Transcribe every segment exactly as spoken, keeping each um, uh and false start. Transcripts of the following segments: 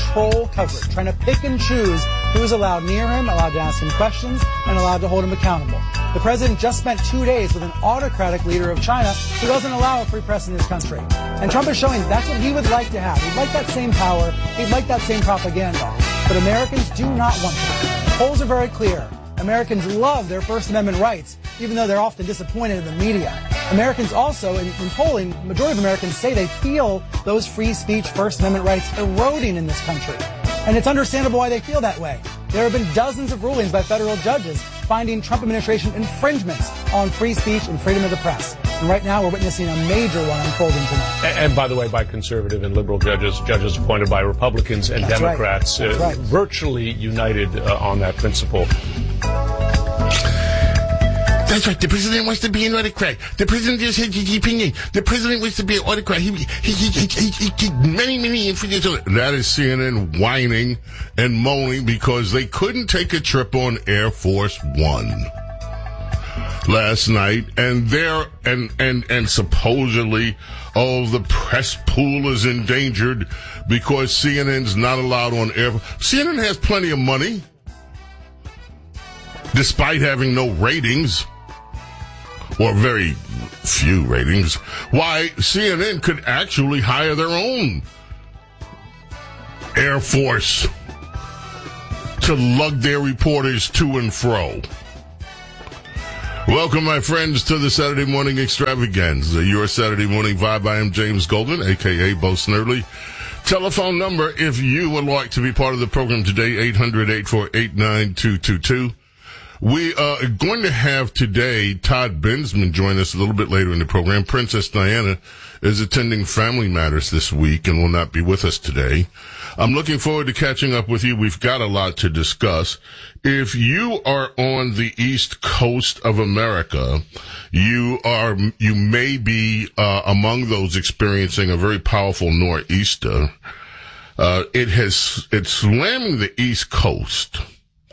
control coverage, trying to pick and choose who's allowed near him, allowed to ask him questions, and allowed to hold him accountable. The president just spent two days with an autocratic leader of China who doesn't allow a free press in this country. And Trump is showing that's what he would like to have. He'd like that same power. He'd like that same propaganda. But Americans do not want that. Polls are very clear. Americans love their First Amendment rights, even though they're often disappointed in the media. Americans also, in, in polling, the majority of Americans say they feel those free speech First Amendment rights eroding in this country. And it's understandable why they feel that way. There have been dozens of rulings by federal judges finding Trump administration infringements on free speech and freedom of the press. And right now we're witnessing a major one unfolding tonight. And, and by the way, by conservative and liberal judges, judges appointed by Republicans and That's Democrats, right. That's uh, right. virtually united uh, on that principle. That's right. The president wants to be an autocrat. The president just had his opinion. The president wants to be an autocrat. He, he, he, he, he, he did many, many infringements. That is C N N whining and moaning because they couldn't take a trip on Air Force One last night, and there and and and supposedly, oh, the press pool is endangered because C N N's not allowed on air. C N N has plenty of money, despite having no ratings. Or very few ratings. Why, C N N could actually hire their own Air Force to lug their reporters to and fro. Welcome, my friends, to the Saturday Morning Extravaganza, your Saturday Morning Vibe. I am James Golden, a k a. Bo Snerdley. Telephone number, if you would like to be part of the program today, eight hundred, eight four eight, nine two two two. We are going to have today Todd Bensman join us a little bit later in the program. Princess Diana is attending family matters this week and will not be with us today. I'm looking forward to catching up with you. We've got a lot to discuss. If you are on the East Coast of America, you are, you may be uh, among those experiencing a very powerful nor'easter. Uh, it has, it's slamming the East Coast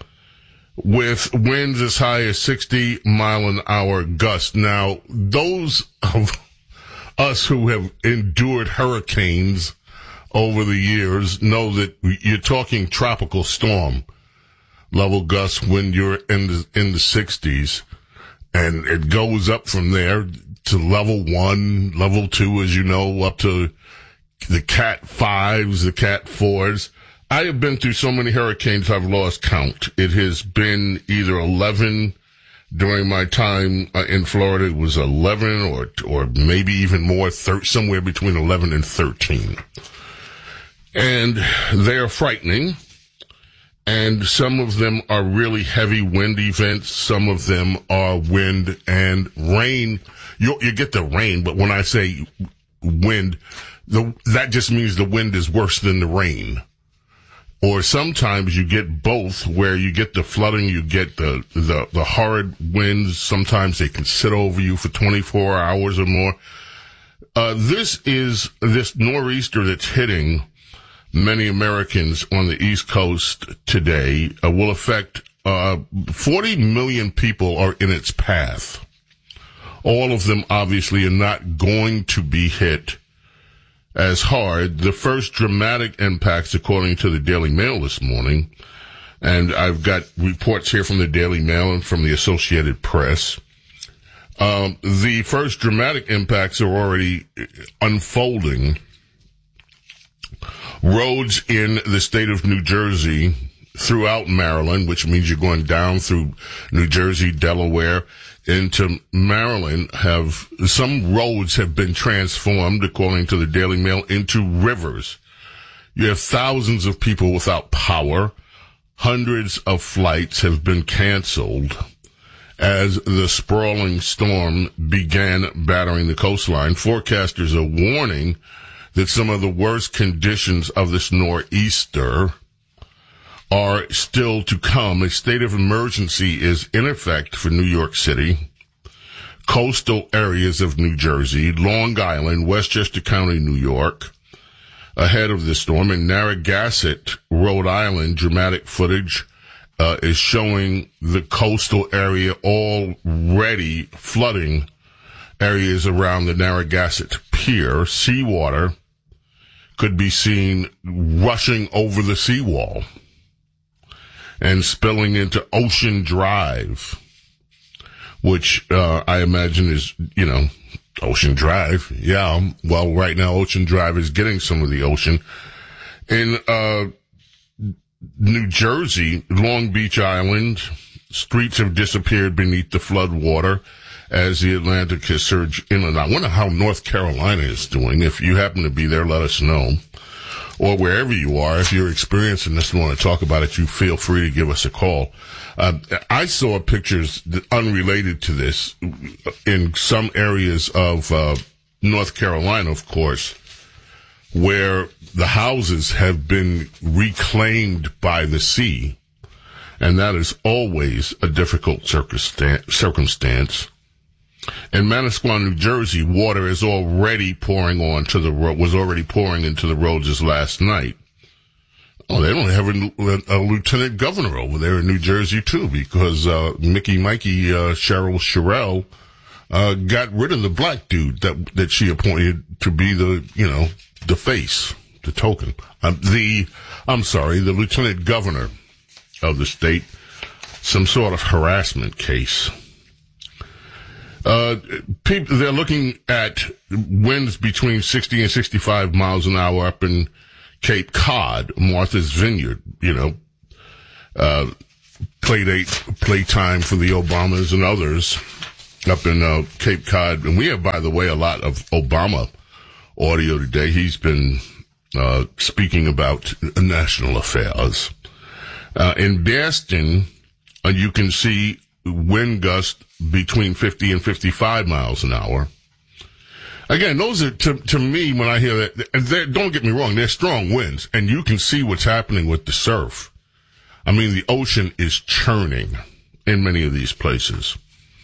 with winds as high as sixty mile an hour gusts. Now, those of us who have endured hurricanes over the years know that you're talking tropical storm level gusts when you're in the, in the sixties, and it goes up from there to level one, level two, as you know, up to the Cat fives, the Cat fours. I have been through so many hurricanes I've lost count. It has been either eleven during my time uh, in Florida. It was eleven or or maybe even more, thir- somewhere between eleven and thirteen. And they are frightening. And some of them are really heavy wind events. Some of them are wind and rain. You, you get the rain, but when I say wind, the, that just means the wind is worse than the rain. Or sometimes you get both, where you get the flooding, you get the, the, the horrid winds. Sometimes they can sit over you for twenty-four hours or more. Uh, this is, this nor'easter that's hitting many Americans on the East Coast today uh, will affect, uh, forty million people are in its path. All of them obviously are not going to be hit as hard. The first dramatic impacts, according to the Daily Mail this morning, and I've got reports here from the Daily Mail and from the Associated Press, um, the first dramatic impacts are already unfolding. Roads in the state of New Jersey, throughout Maryland, which means you're going down through New Jersey, Delaware, into Maryland, have, some roads have been transformed, according to the Daily Mail, into rivers. You have thousands of people without power. Hundreds of flights have been canceled as the sprawling storm began battering the coastline. Forecasters are warning that some of the worst conditions of this nor'easter are still to come. A state of emergency is in effect for New York City, coastal areas of New Jersey, Long Island, Westchester County, New York, ahead of the storm. In Narragansett, Rhode Island, dramatic footage uh, is showing the coastal area already flooding areas around the Narragansett Pier. Seawater could be seen rushing over the seawall and spilling into Ocean Drive, which uh, I imagine is, you know, Ocean Drive. Yeah, well, right now Ocean Drive is getting some of the ocean. In uh, New Jersey, Long Beach Island, streets have disappeared beneath the flood water as the Atlantic has surged inland. I wonder how North Carolina is doing. If you happen to be there, let us know. Or wherever you are, if you're experiencing this and want to talk about it, you feel free to give us a call. Uh, I saw pictures unrelated to this in some areas of uh, North Carolina, of course, where the houses have been reclaimed by the sea, and that is always a difficult circumstance. In Manasquan, New Jersey, water is already pouring onto the road, was already pouring into the roads as last night. Oh, they don't have a, a lieutenant governor over there in New Jersey, too, because uh, Mickey Mikey uh, Cheryl Sherrill uh, got rid of the black dude that that she appointed to be the, you know, the face, the token. Um, the, I'm sorry, the lieutenant governor of the state, some sort of harassment case. Uh, people, they're looking at winds between sixty and sixty-five miles an hour up in Cape Cod, Martha's Vineyard, you know, uh, play date, playtime for the Obamas and others up in, uh, Cape Cod. And we have, by the way, a lot of Obama audio today. He's been, uh, speaking about national affairs. Uh, in Boston, uh, you can see wind gusts between fifty and fifty-five miles an hour. Again, those are, to, to me, when I hear that, don't get me wrong, they're strong winds, and you can see what's happening with the surf. I mean, the ocean is churning in many of these places.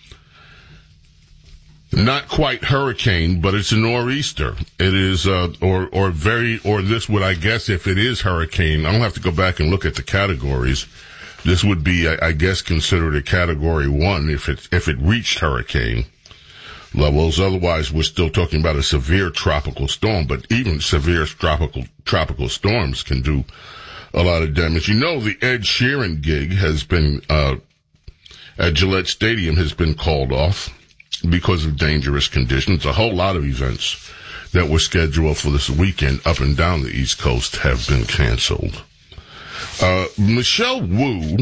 Not quite hurricane, but it's a nor'easter. It is, uh, or, or very, or this would, I guess, if it is hurricane, I don't have to go back and look at the categories. This would be, I, I guess, considered a category one if it, if it reached hurricane levels. Otherwise, we're still talking about a severe tropical storm, but even severe tropical, tropical storms can do a lot of damage. You know, the Ed Sheeran gig has been, uh, at Gillette Stadium has been called off because of dangerous conditions. A whole lot of events that were scheduled for this weekend up and down the East Coast have been canceled. Uh, Michelle Wu,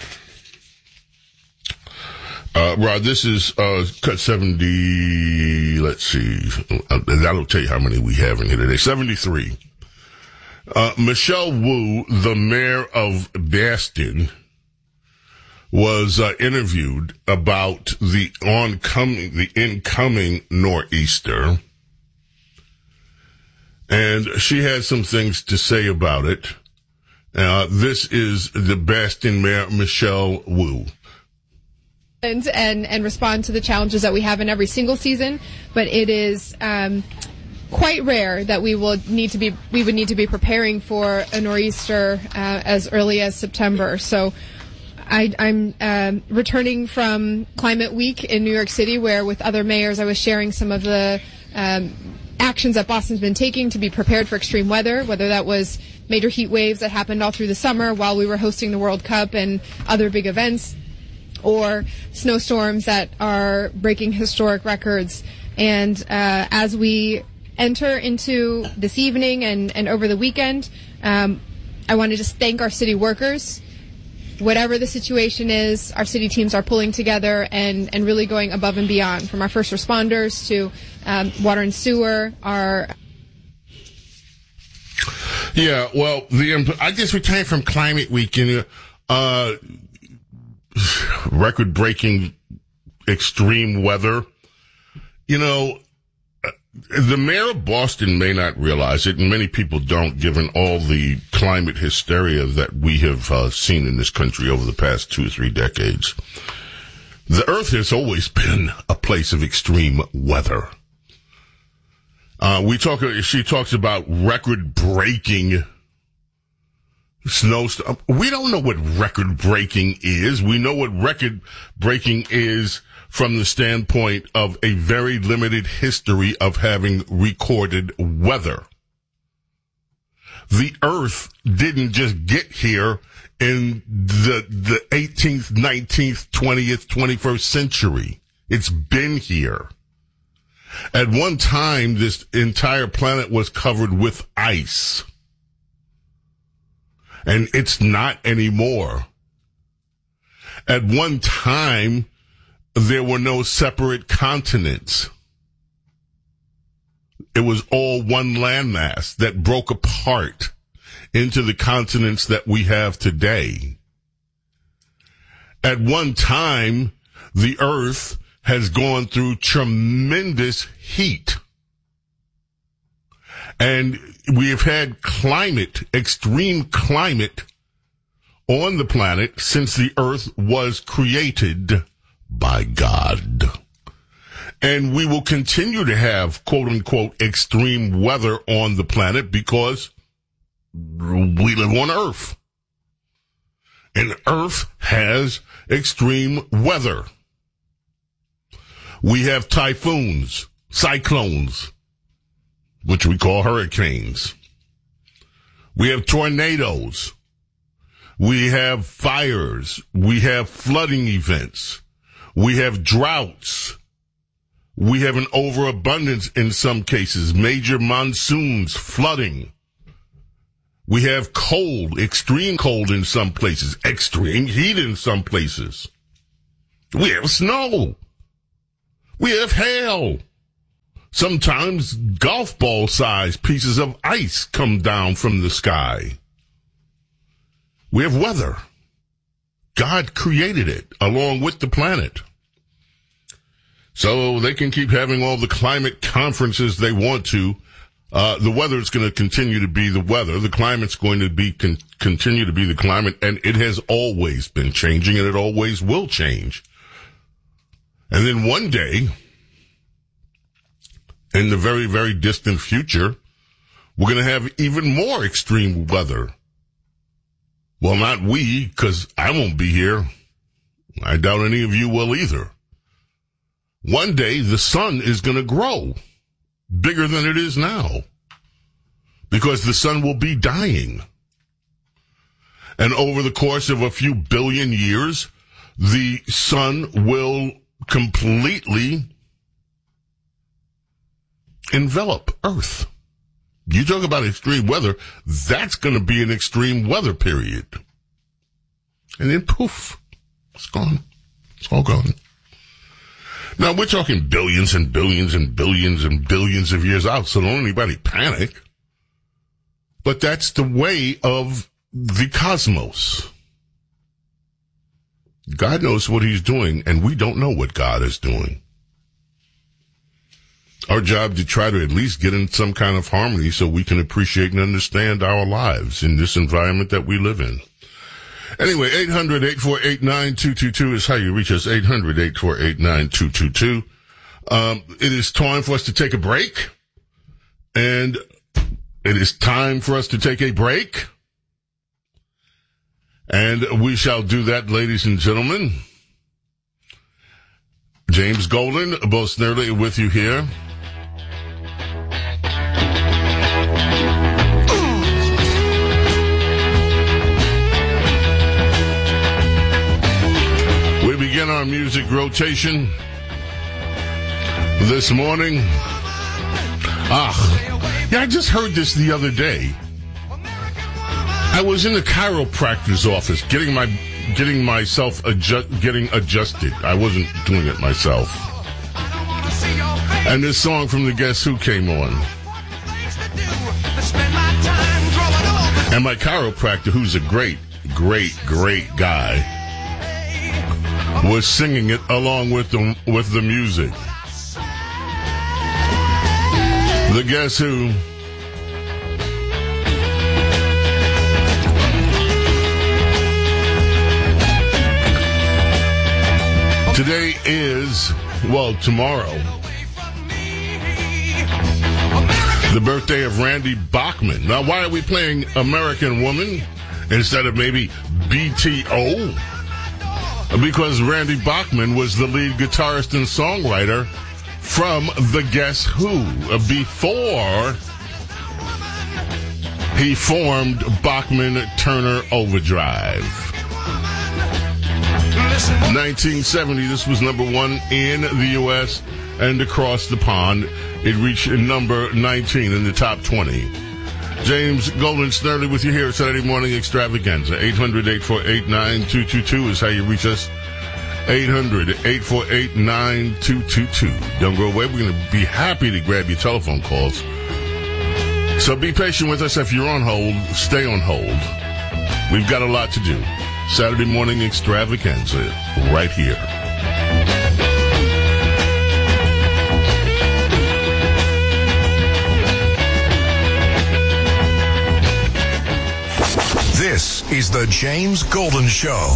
uh, Rod, this is, uh, cut seventy, let's see, uh, that'll tell you how many we have in here today, seventy-three. Uh, Michelle Wu, the mayor of Boston, was, uh, interviewed about the oncoming, the incoming nor'easter, and she had some things to say about it. Uh, this is the Boston Mayor, Michelle Wu. And, and and respond to the challenges that we have in every single season, but it is um, quite rare that we will need to be we would need to be preparing for a nor'easter uh, as early as September. So I, I'm um, returning from Climate Week in New York City, where with other mayors I was sharing some of the um, actions that Boston's been taking to be prepared for extreme weather, whether that was major heat waves that happened all through the summer while we were hosting the World Cup and other big events, or snowstorms that are breaking historic records. And uh, as we enter into this evening and, and over the weekend, um, I want to just thank our city workers. Whatever the situation is, our city teams are pulling together and, and really going above and beyond, from our first responders to um, water and sewer, our... Yeah, well, the I just returned from Climate Week, and uh, record-breaking extreme weather. You know, the mayor of Boston may not realize it, and many people don't, given all the climate hysteria that we have uh, seen in this country over the past two or three decades. The earth has always been a place of extreme weather. Uh, we talk, she talks about record-breaking snowstorm. We don't know what record-breaking is. We know what record-breaking is from the standpoint of a very limited history of having recorded weather. The Earth didn't just get here in the the eighteenth, nineteenth, twentieth, twenty-first century. It's been here. At one time, this entire planet was covered with ice. And it's not anymore. At one time, there were no separate continents. It was all one landmass that broke apart into the continents that we have today. At one time, the Earth has gone through tremendous heat. And we have had climate, extreme climate on the planet since the Earth was created by God. And we will continue to have, quote unquote, extreme weather on the planet because we live on Earth. And Earth has extreme weather. We have typhoons, cyclones, which we call hurricanes. We have tornadoes. We have fires. We have flooding events. We have droughts. We have an overabundance in some cases, major monsoons, flooding. We have cold, extreme cold in some places, extreme heat in some places. We have snow. We have hail. Sometimes golf ball sized pieces of ice come down from the sky. We have weather. God created it along with the planet. So they can keep having all the climate conferences they want to. Uh, the weather is going to continue to be the weather. The climate's going to be con- continue to be the climate, and it has always been changing, and it always will change. And then one day, in the very, very distant future, we're going to have even more extreme weather. Well, not we, because I won't be here. I doubt any of you will either. One day, the sun is going to grow bigger than it is now because the sun will be dying. And over the course of a few billion years, the sun will completely envelop Earth. You talk about extreme weather, that's going to be an extreme weather period. And then poof, it's gone. It's all gone. Now, we're talking billions and billions and billions and billions of years out, so don't anybody panic. But that's the way of the cosmos. God knows what he's doing, and we don't know what God is doing. Our job to try to at least get in some kind of harmony so we can appreciate and understand our lives in this environment that we live in. Anyway, eight hundred, eight four eight, nine two two two is how you reach us, eight hundred, eight four eight, nine two two two. Um, it is time for us to take a break, and it is time for us to take a break, and we shall do that, ladies and gentlemen. James Golden, Bo Snerdley with you here. Begin our music rotation this morning. Ah, yeah, I just heard this the other day. I was in the chiropractor's office getting my getting myself adjust, getting adjusted. I wasn't doing it myself. And this song from the Guess Who came on. And my chiropractor, who's a great, great, great guy, was singing it along with the, with the music. The Guess Who. Today is, well, tomorrow, the birthday of Randy Bachman. Now, why are we playing American Woman instead of maybe B T O? Because Randy Bachman was the lead guitarist and songwriter from the Guess Who before he formed Bachman-Turner Overdrive. nineteen seventy, this was number one in the U S and across the pond. It reached number nineteen in the top twenty. James Golden Snerdley with you here at Saturday Morning Extravaganza. eight hundred, eight four eight, nine two two two is how you reach us. eight hundred, eight four eight, nine two two two. Don't go away. We're going to be happy to grab your telephone calls. So be patient with us. If you're on hold, stay on hold. We've got a lot to do. Saturday Morning Extravaganza right here. This is the James Golden Show.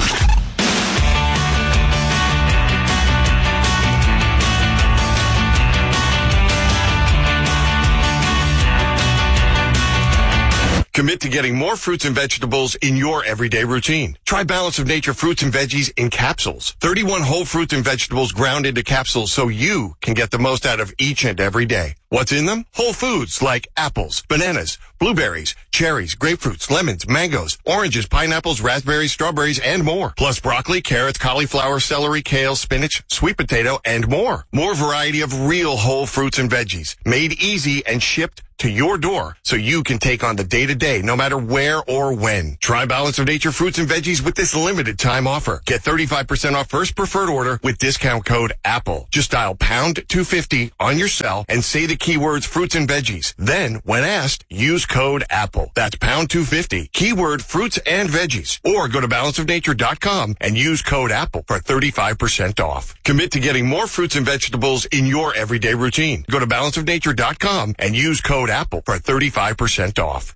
Commit to getting more fruits and vegetables in your everyday routine. Try Balance of Nature fruits and veggies in capsules. thirty-one whole fruits and vegetables ground into capsules so you can get the most out of each and every day. What's in them? Whole foods like apples, bananas, blueberries, cherries, grapefruits, lemons, mangoes, oranges, pineapples, raspberries, strawberries, and more. Plus broccoli, carrots, cauliflower, celery, kale, spinach, sweet potato, and more. More variety of real whole fruits and veggies. Made easy and shipped to your door so you can take on the day-to-day no matter where or when. Try Balance of Nature fruits and veggies with this limited time offer. Get thirty-five percent off first preferred order with discount code APPLE. Just dial pound two fifty on your cell and say the keywords fruits and veggies. Then, when asked, use code APPLE. That's pound two fifty, keyword fruits and veggies. Or go to balance of nature dot com and use code APPLE for thirty-five percent off. Commit to getting more fruits and vegetables in your everyday routine. Go to balance of nature dot com and use code APPLE for thirty-five percent off.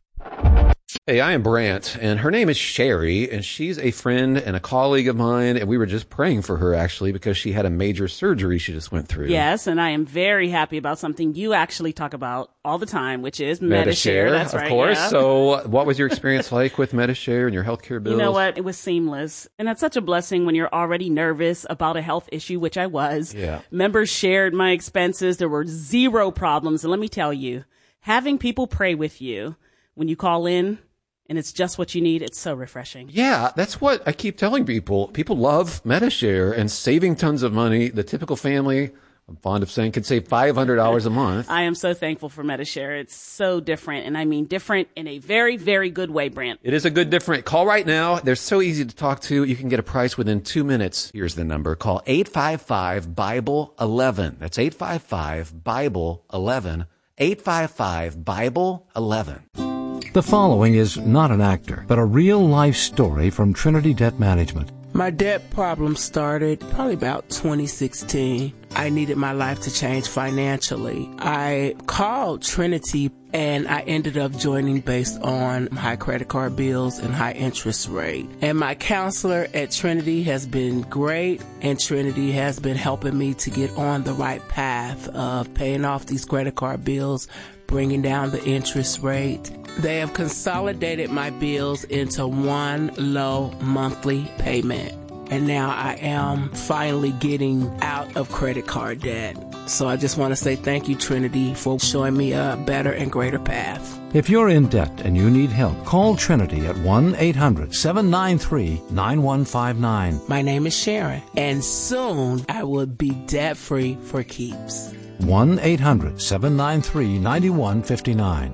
Hey, I am Brant, and her name is Sherry, and she's a friend and a colleague of mine, and we were just praying for her, actually, because she had a major surgery she just went through. Yes, and I am very happy about something you actually talk about all the time, which is Medi-Share. Medi-Share, That's of right, course. yeah. So what was your experience like with Medi-Share and your healthcare bills? You know what? It was seamless. And that's such a blessing when you're already nervous about a health issue, which I was. Yeah. Members shared my expenses. There were zero problems. And let me tell you, having people pray with you when you call in, and it's just what you need, it's so refreshing. Yeah, that's what I keep telling people. People love Medi-Share and saving tons of money. The typical family, I'm fond of saying, can save five hundred dollars a month. I am so thankful for Medi-Share. It's so different, and I mean different in a very, very good way, Brant. It is a good different. Call right now. They're so easy to talk to. You can get a price within two minutes. Here's the number. Call eight five five, Bible eleven. That's eight five five, Bible eleven. eight five five, Bible eleven. The following is not an actor, but a real-life story from Trinity Debt Management. My debt problem started probably about twenty sixteen. I needed my life to change financially. I called Trinity and I ended up joining based on high credit card bills and high interest rate. And my counselor at Trinity has been great, and Trinity has been helping me to get on the right path of paying off these credit card bills, bringing down the interest rate. They have consolidated my bills into one low monthly payment. And now I am finally getting out of credit card debt. So I just want to say thank you, Trinity, for showing me a better and greater path. If you're in debt and you need help, call Trinity at one eight hundred, seven nine three, nine one five nine. My name is Sharon, and soon I will be debt-free for keeps. one eight hundred, seven nine three, nine one five nine.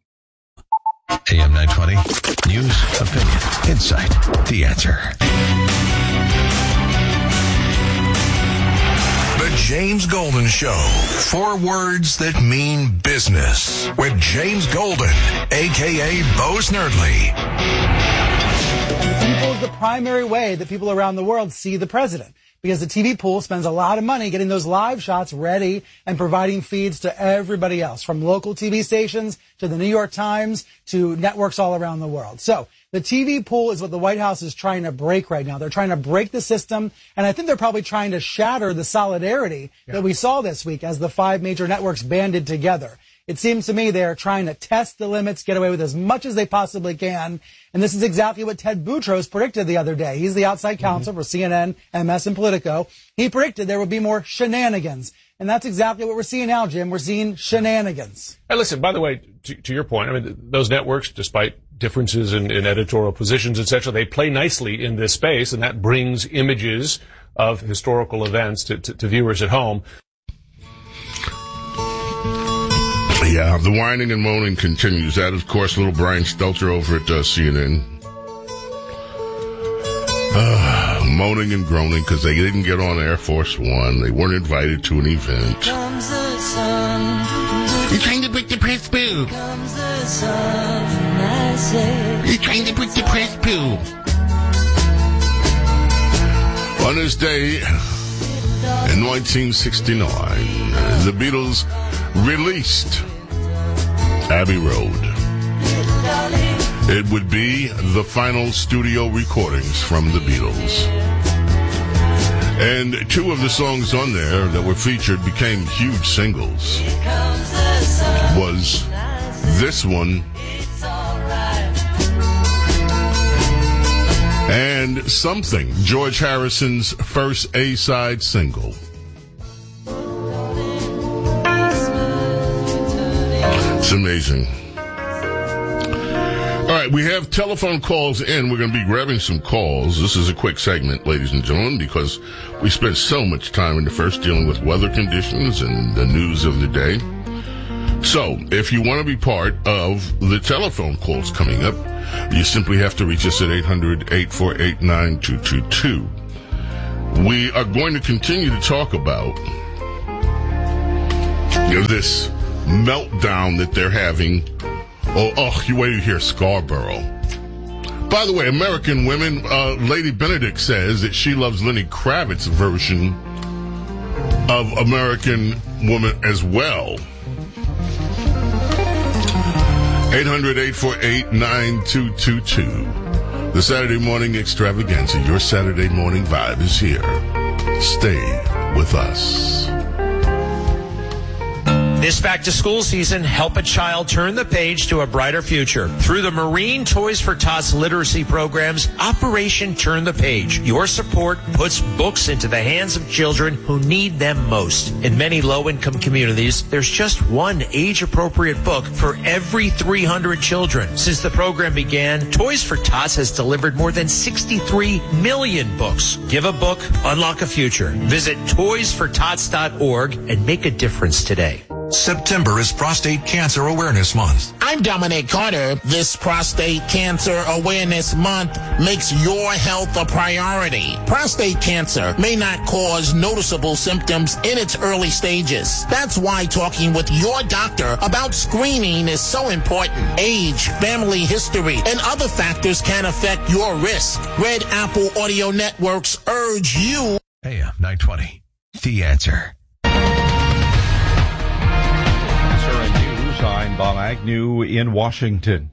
A M nine twenty, news, opinion, insight, The Answer. The James Golden Show. Four words that mean business. With James Golden, a k a. Bo Snerdley. The T V pool is the primary way that people around the world see the president, because the T V pool spends a lot of money getting those live shots ready and providing feeds to everybody else, from local T V stations to the New York Times to networks all around the world. So the T V pool is what the White House is trying to break right now. They're trying to break the system, and I think they're probably trying to shatter the solidarity yeah. that we saw this week as the five major networks banded together. It seems to me they're trying to test the limits, get away with as much as they possibly can. And this is exactly what Ted Boutros predicted the other day. He's the outside counsel mm-hmm. for C N N, M S, and Politico. He predicted there would be more shenanigans. And that's exactly what we're seeing now, Jim. We're seeing shenanigans. Hey, listen, by the way, to, to your point, I mean, those networks, despite differences in, in editorial positions, et cetera, they play nicely in this space, and that brings images of historical events to, to, to viewers at home. Yeah, the whining and moaning continues. That, of course, little Brian Stelter over at uh, C N N. Uh, moaning and groaning because they didn't get on Air Force One. They weren't invited to an event. You're trying to break the press boo. You're trying to break the press boo. On this day in nineteen sixty-nine, the Beatles released Abbey Road. It would be the final studio recordings from the Beatles. And two of the songs on there that were featured became huge singles. Was this one and Something, George Harrison's first A-side single. It's amazing. All right, we have telephone calls in. We're going to be grabbing some calls. This is a quick segment, ladies and gentlemen, because we spent so much time in the first dealing with weather conditions and the news of the day. So, if you want to be part of the telephone calls coming up, you simply have to reach us at eight hundred, eight four eight, nine two two two. We are going to continue to talk about, you know, this meltdown that they're having. Oh, oh, you wait to hear Scarborough. By the way, American Women, uh, Lady Benedict says that she loves Lenny Kravitz's version of American Woman as well. eight hundred, eight four eight, nine two two two. The Saturday morning extravaganza, your Saturday morning vibe is here. Stay with us. This back-to-school season, help a child turn the page to a brighter future. Through the Marine Toys for Tots literacy programs, Operation Turn the Page. Your support puts books into the hands of children who need them most. In many low-income communities, there's just one age-appropriate book for every three hundred children. Since the program began, Toys for Tots has delivered more than sixty-three million books. Give a book, unlock a future. Visit toys for tots dot org and make a difference today. September is Prostate Cancer Awareness Month. I'm Dominic Carter. This Prostate Cancer Awareness Month makes your health a priority. Prostate cancer may not cause noticeable symptoms in its early stages. That's why talking with your doctor about screening is so important. Age, family history, and other factors can affect your risk. Red Apple Audio Networks urge you. A M nine twenty, The Answer. I'm Bob Agnew in Washington.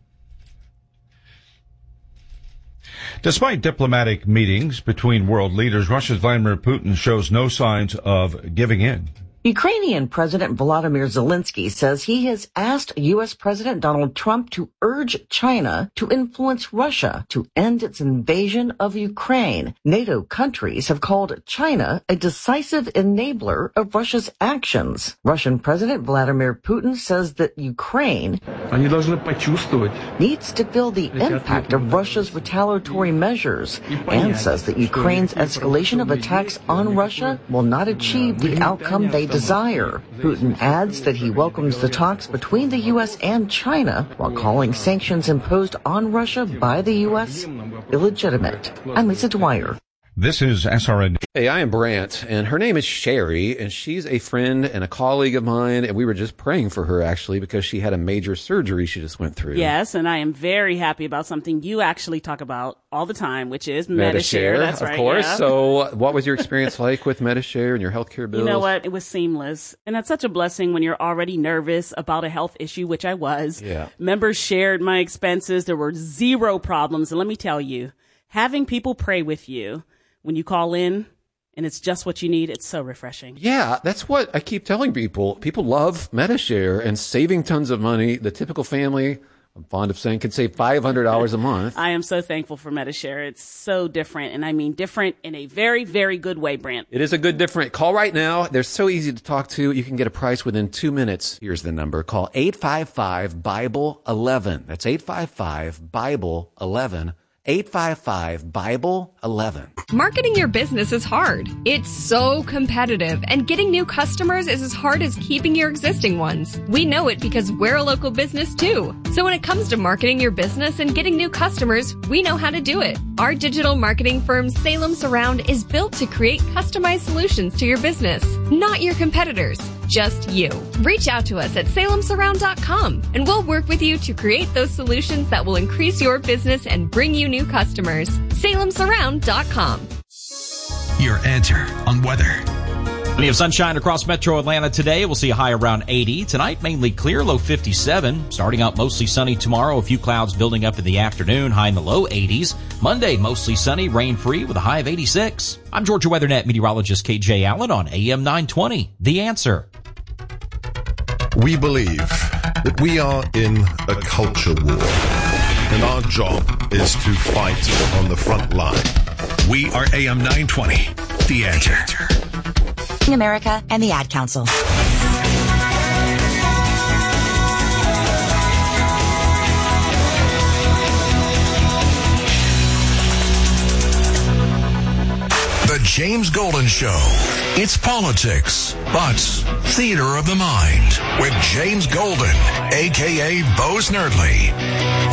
Despite diplomatic meetings between world leaders, Russia's Vladimir Putin shows no signs of giving in. Ukrainian President Volodymyr Zelensky says he has asked U S President Donald Trump to urge China to influence Russia to end its invasion of Ukraine. NATO countries have called China a decisive enabler of Russia's actions. Russian President Vladimir Putin says that Ukraine needs to feel the impact of Russia's retaliatory measures and says that Ukraine's escalation of attacks on Russia will not achieve the outcome they desire. Putin adds that he welcomes the talks between the U S and China while calling sanctions imposed on Russia by the U S illegitimate. I'm Lisa Dwyer. This is S R N. Hey, I am Brant, and her name is Sherry, and she's a friend and a colleague of mine, and we were just praying for her, actually, because she had a major surgery she just went through. Yes, and I am very happy about something you actually talk about all the time, which is Medi-Share. That's right, of course. Yeah. So what was your experience like with Medi-Share and your healthcare bills? You know what? It was seamless. And that's such a blessing when you're already nervous about a health issue, which I was. Yeah. Members shared my expenses. There were zero problems. And let me tell you, having people pray with you when you call in and it's just what you need, it's so refreshing. Yeah, that's what I keep telling people. People love Medi-Share and saving tons of money. The typical family I'm fond of saying can save five hundred dollars a month. I am so thankful for Medi-Share. It's so different, and I mean different in a very, very good way, Brent. It is a good different. Call right now. They're so easy to talk to. You can get a price within two minutes. Here's the number. Call eight five five, Bible eleven. That's eight five five, Bible eleven. eight five five, Bible eleven. Marketing your business is hard. It's so competitive, and getting new customers is as hard as keeping your existing ones. We know it because we're a local business too. So when it comes to marketing your business and getting new customers, we know how to do it. Our digital marketing firm, Salem Surround, is built to create customized solutions to your business, not your competitors. Just you. Reach out to us at salem surround dot com and we'll work with you to create those solutions that will increase your business and bring you new customers. salem surround dot com. Your answer on weather. Plenty of sunshine across metro Atlanta today. We'll see a high around eighty. Tonight, mainly clear, low fifty-seven. Starting out mostly sunny tomorrow. A few clouds building up in the afternoon, high in the low eighties. Monday, mostly sunny, rain-free with a high of eighty-six. I'm Georgia WeatherNet meteorologist K J Allen on A M nine twenty. The Answer. We believe that we are in a culture war, and our job is to fight on the front line. We are A M nine twenty, The Answer. America and the Ad Council. The James Golden Show. It's politics, but theater of the mind with James Golden, a k a. Bo Snerdley.